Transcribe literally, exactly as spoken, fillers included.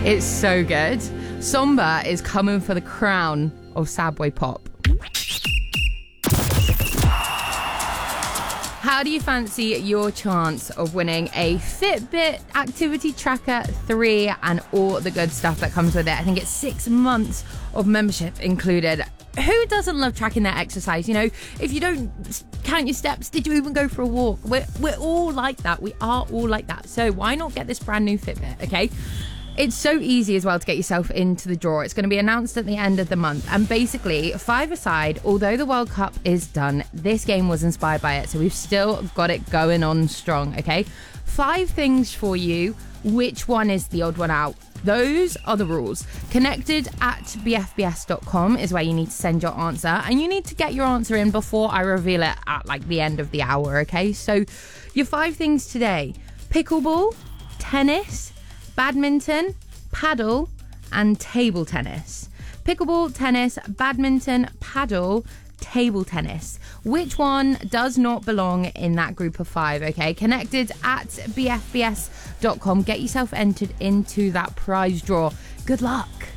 It's so good. Somba is coming for the crown of Sabway Pop. How do you fancy your chance of winning a Fitbit Activity Tracker three and all the good stuff that comes with it? I think it's six months of membership included. Who doesn't love tracking their exercise? You know, if you don't count your steps, did you even go for a walk? We're, we're all like that. We are all like that. So why not get this brand new Fitbit, okay? It's so easy as well to get yourself into the draw. It's going to be announced at the end of the month. And basically, five-a-side, although the World Cup is done, this game was inspired by it. So we've still got it going on strong, okay? Five things for you. Which one is the odd one out? Those are the rules. Connected at b f b s dot com is where you need to send your answer. And you need to get your answer in before I reveal it at like the end of the hour, okay? So your five things today: pickleball, tennis, badminton, paddle, and table tennis. Pickleball, tennis, badminton, paddle, table tennis. Which one does not belong in that group of five, okay? Connected at b f b s dot com. Get yourself entered into that prize draw. Good luck.